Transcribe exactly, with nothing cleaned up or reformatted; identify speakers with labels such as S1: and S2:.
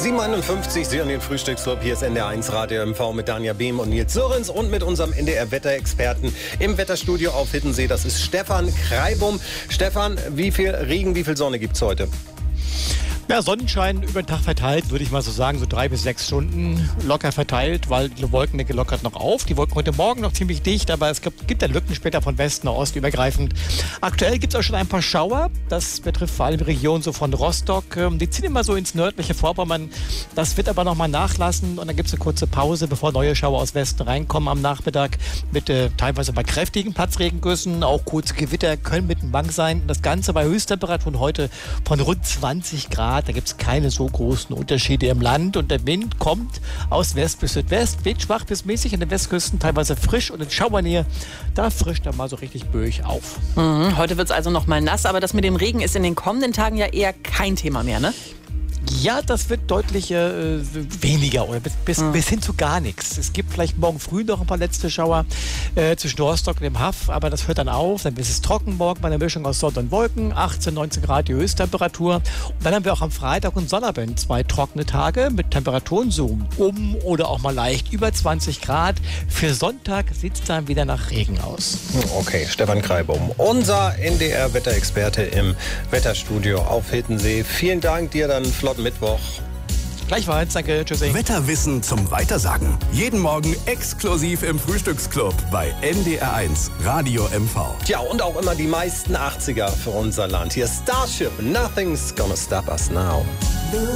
S1: sieben Uhr einundfünfzig, Sie hören den Frühstücksclub. Hier ist N D R eins Radio M V mit Danja Behm und Nils Sörens und mit unserem N D R-Wetterexperten im Wetterstudio auf Hiddensee. Das ist Stefan Kreibum. Stefan, wie viel Regen, wie viel Sonne gibt's heute?
S2: Ja, Sonnenschein über den Tag verteilt, würde ich mal so sagen, so drei bis sechs Stunden locker verteilt, weil die Wolkendecke lockert noch auf. Die Wolken heute Morgen noch ziemlich dicht, aber es gibt, gibt dann Lücken später von Westen nach Ost übergreifend. Aktuell gibt es auch schon ein paar Schauer. Das betrifft vor allem die Region so von Rostock. Die ziehen immer so ins nördliche Vorpommern. Das wird aber nochmal nachlassen und dann gibt es eine kurze Pause, bevor neue Schauer aus Westen reinkommen am Nachmittag mit äh, teilweise bei kräftigen Platzregengüssen. Auch kurze Gewitter können mit dem Bank sein. Das Ganze bei Höchsttemperaturen heute von rund zwanzig Grad. Da gibt es keine so großen Unterschiede im Land und der Wind kommt aus West bis Südwest, weht schwach bis mäßig an den Westküsten, teilweise frisch und in Schauernähe, da frischt er mal so richtig böig auf.
S3: Mhm, heute wird es also noch mal nass, aber das mit dem Regen ist in den kommenden Tagen ja eher kein Thema mehr, ne?
S2: Ja, das wird deutlich äh, weniger oder bis, bis, mhm. bis hin zu gar nichts. Es gibt vielleicht morgen früh noch ein paar letzte Schauer äh, zwischen Rostock und dem Haff, aber das hört dann auf. Dann ist es trocken morgen bei einer Mischung aus Sonne und Wolken, achtzehn, neunzehn Grad die Höchsttemperatur. Und dann haben wir auch am Freitag und Sonnabend zwei trockene Tage mit Temperaturen so um oder auch mal leicht über zwanzig Grad. Für Sonntag sieht es dann wieder nach Regen aus.
S1: Okay, Stefan Kreibum, unser N D R-Wetterexperte im Wetterstudio auf Hiddensee. Vielen Dank dir, dann flotten Mittwoch.
S2: Gleichfalls, danke, tschüssi.
S4: Wetterwissen zum Weitersagen. Jeden Morgen exklusiv im Frühstücksclub bei N D R eins Radio M V.
S1: Tja, und auch immer die meisten achtziger für unser Land. Hier Starship, Nothing's Gonna Stop Us Now.